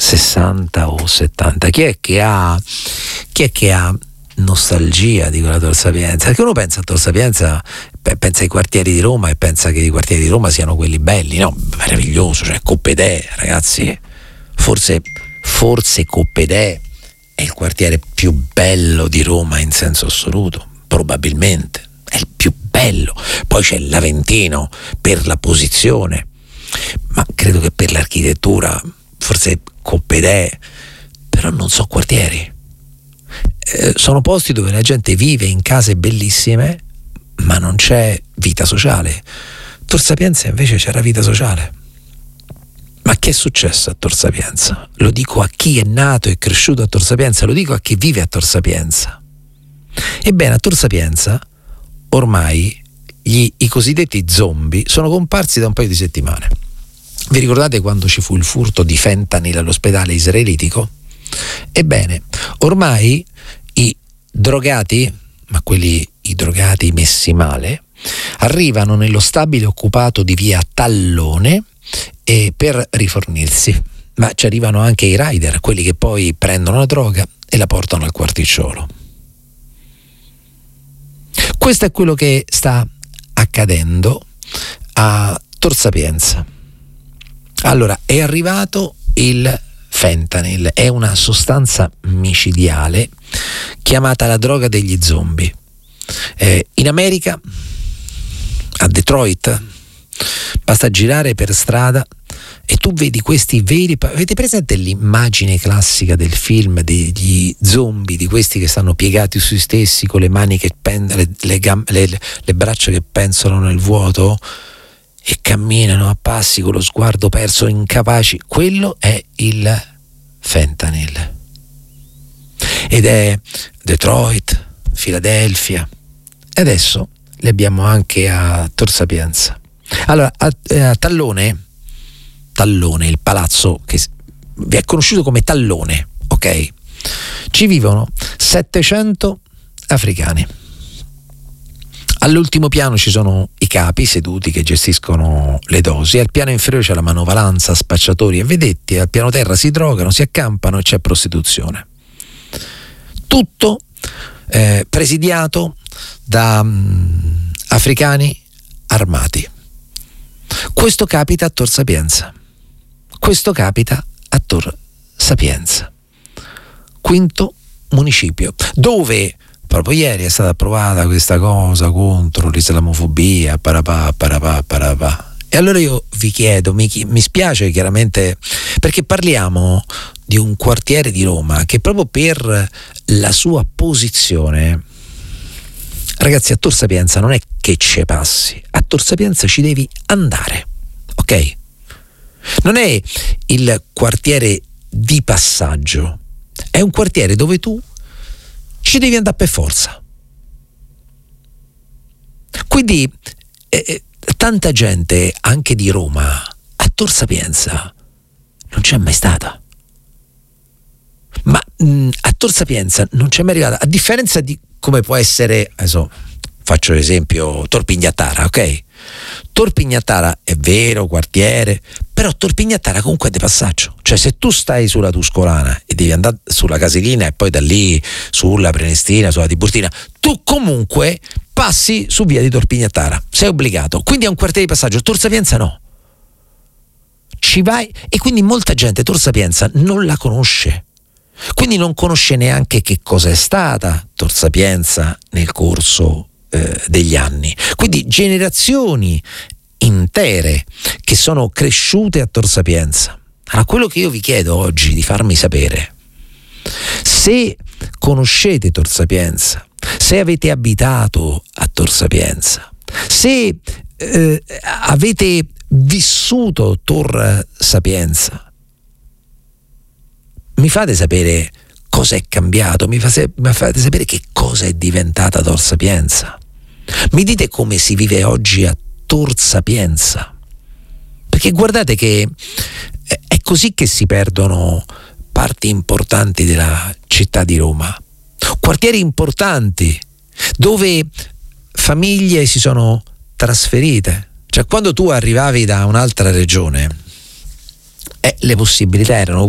60 o 70. Chi è che ha nostalgia di quella Tor Sapienza? Perché uno pensa a Tor Sapienza, pensa ai quartieri di Roma e pensa che i quartieri di Roma siano quelli belli. No, meraviglioso, cioè Coppedè, ragazzi, forse Coppedè è il quartiere più bello di Roma in senso assoluto, probabilmente è il più bello. Poi c'è l'Aventino per la posizione, ma credo che per l'architettura forse Coppedè, però non so quartieri. Sono posti dove la gente vive in case bellissime, ma non c'è vita sociale. Tor Sapienza invece c'era vita sociale. Ma che è successo a Tor Sapienza? Lo dico a chi è nato e cresciuto a Tor Sapienza, lo dico a chi vive a Tor Sapienza. Ebbene, a Tor Sapienza ormai i cosiddetti zombie sono comparsi da un paio di settimane. Vi ricordate quando ci fu il furto di fentanyl all'ospedale israelitico? Ebbene, ormai i drogati, ma i drogati messi male, arrivano nello stabile occupato di via Tallone per rifornirsi, ma ci arrivano anche i rider, quelli che poi prendono la droga e la portano al quarticciolo. Questo è quello che sta accadendo a Tor Sapienza. Allora, è arrivato il fentanyl, è una sostanza micidiale chiamata la droga degli zombie. In America, a Detroit, basta girare per strada e tu vedi questi veri. Avete presente l'immagine classica del film degli zombie, di questi che stanno piegati sui stessi con le mani che le braccia che penzolano nel vuoto e camminano a passi con lo sguardo perso, incapaci? Quello è il fentanyl, ed è Detroit, Filadelfia, e adesso li abbiamo anche a Tor Sapienza. Allora, a Tallone, il palazzo che vi è conosciuto come Tallone, ok? Ci vivono 700 africani. All'ultimo piano ci sono i capi seduti che gestiscono le dosi, al piano inferiore c'è la manovalanza, spacciatori e vedetti, al piano terra si drogano, si accampano e c'è prostituzione. Tutto presidiato da africani armati. Questo capita a Tor Sapienza. Questo capita a Tor Sapienza, quinto municipio, dove proprio ieri è stata approvata questa cosa contro l'islamofobia, parapà. E allora io vi chiedo, mi spiace chiaramente, perché parliamo di un quartiere di Roma che proprio per la sua posizione, ragazzi, a Tor Sapienza non è che ci passi, a Tor Sapienza ci devi andare, ok? Non è il quartiere di passaggio, è un quartiere dove tu ci devi andare per forza. Quindi tanta gente anche di Roma a Tor Sapienza non c'è mai stata, ma a Tor Sapienza non c'è mai arrivata, a differenza di come può essere, adesso faccio l'esempio, Tor Pignatara, ok? Tor Pignatara è vero quartiere, però Tor Pignatara comunque è di passaggio, cioè se tu stai sulla Tuscolana e devi andare sulla Casilina e poi da lì sulla Prenestina, sulla Tiburtina, tu comunque passi su via di Tor Pignatara, sei obbligato, quindi è un quartiere di passaggio. Tor Sapienza no, ci vai, e quindi molta gente Tor Sapienza non la conosce, quindi non conosce neanche che cosa è stata Tor Sapienza nel corso degli anni, quindi generazioni intere che sono cresciute a Tor Sapienza. Allora, quello che io vi chiedo oggi di farmi sapere, se conoscete Tor Sapienza, se avete abitato a Tor Sapienza, se avete vissuto Tor Sapienza, mi fate sapere cosa è cambiato, mi fate sapere che cosa è diventata Tor Sapienza. Mi dite come si vive oggi a Tor Sapienza, perché guardate che è così che si perdono parti importanti della città di Roma, quartieri importanti dove famiglie si sono trasferite. Cioè, quando tu arrivavi da un'altra regione, le possibilità erano